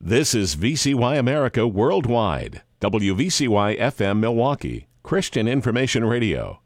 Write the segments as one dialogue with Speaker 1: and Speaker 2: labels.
Speaker 1: This is VCY America Worldwide, WVCY FM Milwaukee, Christian Information Radio.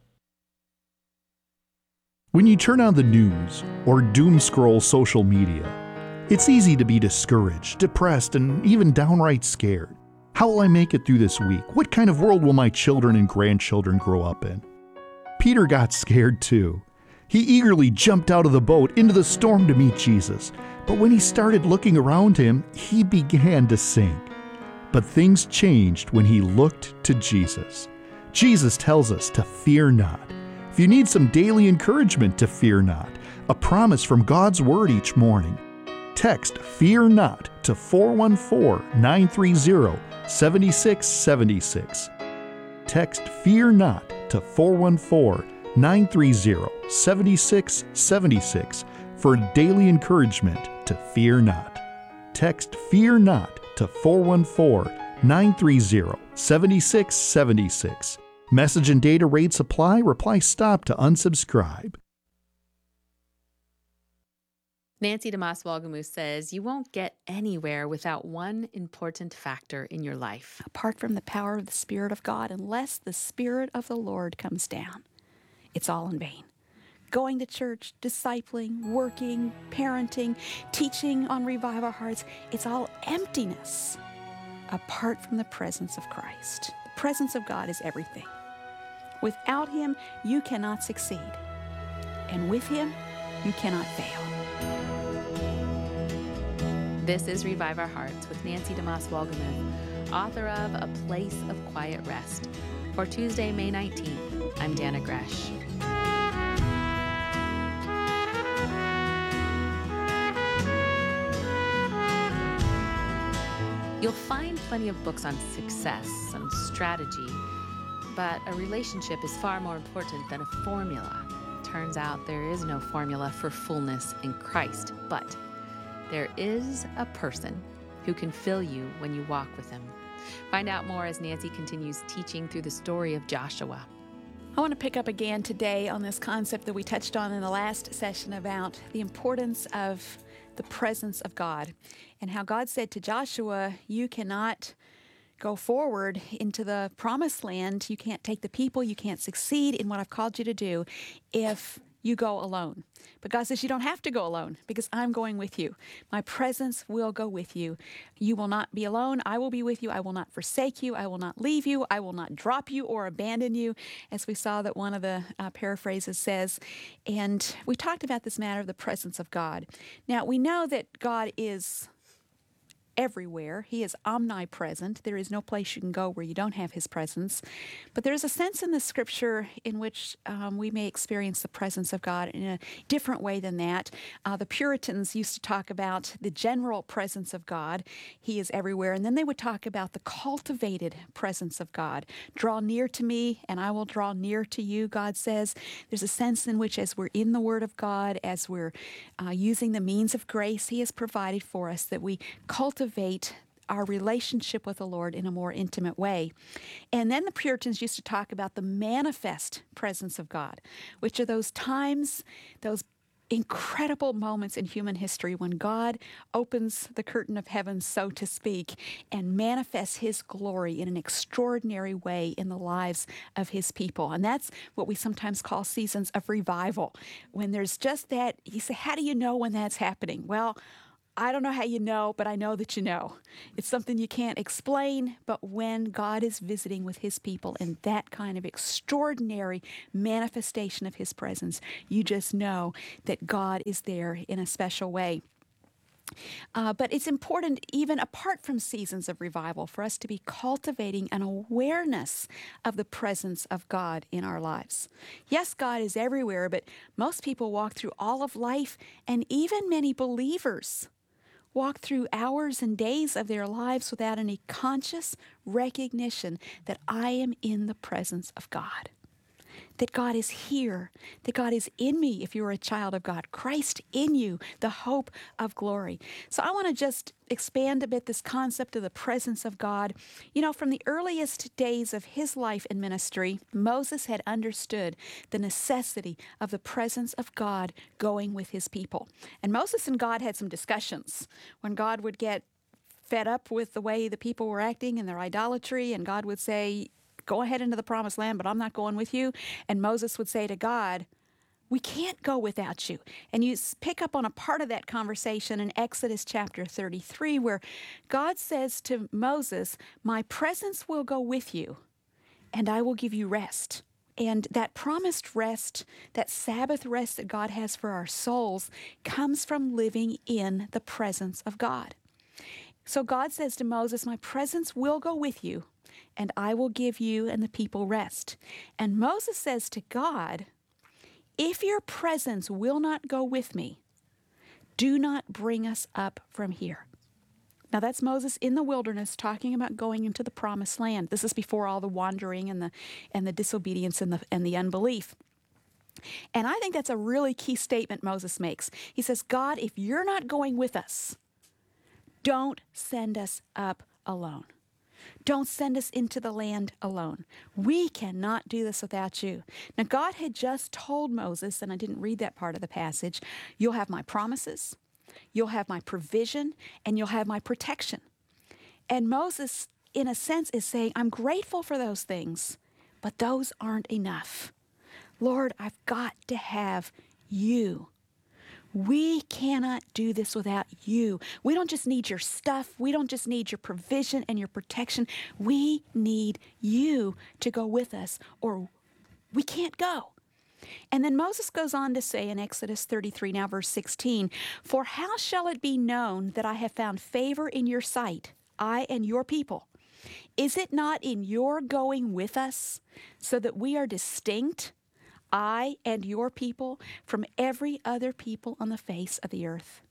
Speaker 2: When you turn on the news or doom scroll social media, it's easy to be discouraged, depressed, and even downright scared. How will I make it through this week? What kind of world will my children and grandchildren grow up in? Peter got scared too. He eagerly jumped out of the boat into the storm to meet Jesus, but when he started looking around him, he began to sink. But things changed when he looked to Jesus. Jesus tells us to fear not. If you need some daily encouragement to fear not, a promise from God's Word each morning, text "Fear Not" to 414-930-7676. Text "Fear Not" to 414-930-7676 for daily encouragement to fear not. Text "Fear Not" to 414-930-7676. Message and data rates apply. Reply "Stop" to unsubscribe.
Speaker 3: Nancy DeMoss Walgamoose says, you won't get anywhere without one important factor in your life.
Speaker 4: Apart from the power of the Spirit of God, unless the Spirit of the Lord comes down, it's all in vain. Going to church, discipling, working, parenting, teaching on Revive Our Hearts, it's all emptiness apart from the presence of Christ. The presence of God is everything. Without Him, you cannot succeed. And with Him, you cannot fail.
Speaker 3: This is Revive Our Hearts with Nancy DeMoss Walgamoose, author of A Place of Quiet Rest. For Tuesday, May 19th, I'm Dana Gresh. You'll find plenty of books on success and strategy, but a relationship is far more important than a formula. Turns out there is no formula for fullness in Christ, but there is a person who can fill you when you walk with Him. Find out more as Nancy continues teaching through the story of Joshua.
Speaker 4: I want to pick up again today on this concept that we touched on in the last session about the importance of the presence of God and how God said to Joshua, you cannot go forward into the promised land. You can't take the people. You can't succeed in what I've called you to do if you go alone. But God says you don't have to go alone because I'm going with you. My presence will go with you. You will not be alone. I will be with you. I will not forsake you. I will not leave you. I will not drop you or abandon you, as we saw that one of the paraphrases says. And we talked about this matter of the presence of God. Now, we know that God is everywhere. He is omnipresent. There is no place you can go where you don't have His presence. But there's a sense in the Scripture in which we may experience the presence of God in a different way than that. The Puritans used to talk about the general presence of God. He is everywhere. And then they would talk about the cultivated presence of God. Draw near to me, and I will draw near to you, God says. There's a sense in which as we're in the Word of God, as we're using the means of grace He has provided for us, that we cultivate our relationship with the Lord in a more intimate way. And then the Puritans used to talk about the manifest presence of God, which are those times, those incredible moments in human history when God opens the curtain of heaven, so to speak, and manifests His glory in an extraordinary way in the lives of His people. And that's what we sometimes call seasons of revival. When there's just that, you say, how do you know when that's happening? Well, I don't know how you know, but I know that you know. It's something you can't explain, but when God is visiting with His people in that kind of extraordinary manifestation of His presence, you just know that God is there in a special way. But it's important, even apart from seasons of revival, for us to be cultivating an awareness of the presence of God in our lives. Yes, God is everywhere, but most people walk through all of life, and even many believers walk through hours and days of their lives without any conscious recognition that I am in the presence of God. That God is here, that God is in me if you're a child of God, Christ in you, the hope of glory. So I want to just expand a bit this concept of the presence of God. You know, from the earliest days of his life and ministry, Moses had understood the necessity of the presence of God going with his people. And Moses and God had some discussions when God would get fed up with the way the people were acting and their idolatry, and God would say, go ahead into the promised land, but I'm not going with you. And Moses would say to God, we can't go without you. And you pick up on a part of that conversation in Exodus chapter 33, where God says to Moses, my presence will go with you, and I will give you rest. And that promised rest, that Sabbath rest that God has for our souls, comes from living in the presence of God. So God says to Moses, my presence will go with you, and I will give you and the people rest. And Moses says to God, if your presence will not go with me, do not bring us up from here. Now that's Moses in the wilderness talking about going into the promised land. This is before all the wandering and the disobedience and the unbelief. And I think that's a really key statement Moses makes. He says, God, if you're not going with us, don't send us up alone. Don't send us into the land alone. We cannot do this without you. Now, God had just told Moses, and I didn't read that part of the passage, you'll have my promises, you'll have my provision, and you'll have my protection. And Moses, in a sense, is saying, I'm grateful for those things, but those aren't enough. Lord, I've got to have you. We cannot do this without you. We don't just need your stuff. We don't just need your provision and your protection. We need you to go with us, or we can't go. And then Moses goes on to say in Exodus 33, now verse 16, for how shall it be known that I have found favor in your sight, I and your people? Is it not in your going with us, so that we are distinct, I and your people, from every other people on the face of the earth?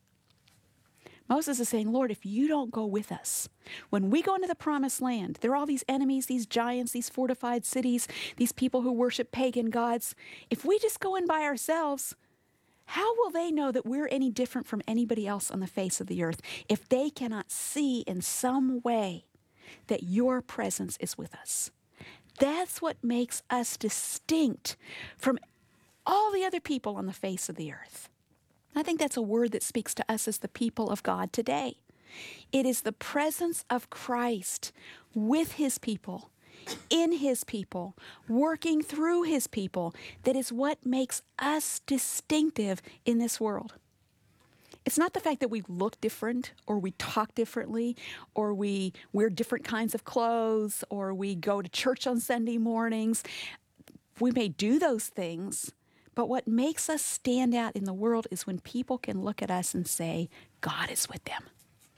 Speaker 4: Moses is saying, Lord, if you don't go with us, when we go into the promised land, there are all these enemies, these giants, these fortified cities, these people who worship pagan gods. If we just go in by ourselves, how will they know that we're any different from anybody else on the face of the earth if they cannot see in some way that your presence is with us? That's what makes us distinct from all the other people on the face of the earth. I think that's a word that speaks to us as the people of God today. It is the presence of Christ with his people, in his people, working through his people, that is what makes us distinctive in this world. It's not the fact that we look different, or we talk differently, or we wear different kinds of clothes, or we go to church on Sunday mornings. We may do those things, but what makes us stand out in the world is when people can look at us and say, God is with them.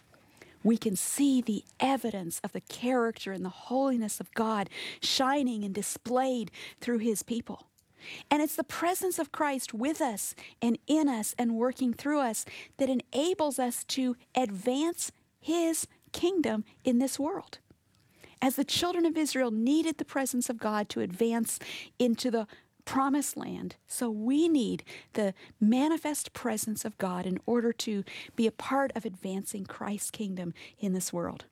Speaker 4: We can see the evidence of the character and the holiness of God shining and displayed through his people. And it's the presence of Christ with us and in us and working through us that enables us to advance his kingdom in this world. As the children of Israel needed the presence of God to advance into the promised land, so we need the manifest presence of God in order to be a part of advancing Christ's kingdom in this world.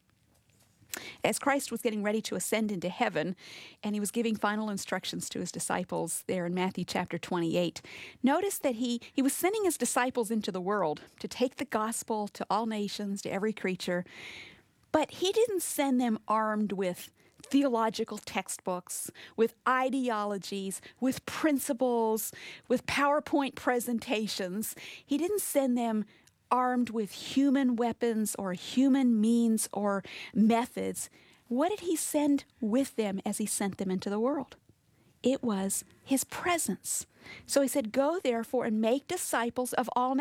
Speaker 4: As Christ was getting ready to ascend into heaven, and he was giving final instructions to his disciples there in Matthew chapter 28, notice that he was sending his disciples into the world to take the gospel to all nations, to every creature, but he didn't send them armed with theological textbooks, with ideologies, with principles, with PowerPoint presentations. He didn't send them armed with human weapons or human means or methods. What did he send with them as he sent them into the world? It was his presence. So he said, go therefore and make disciples of all nations.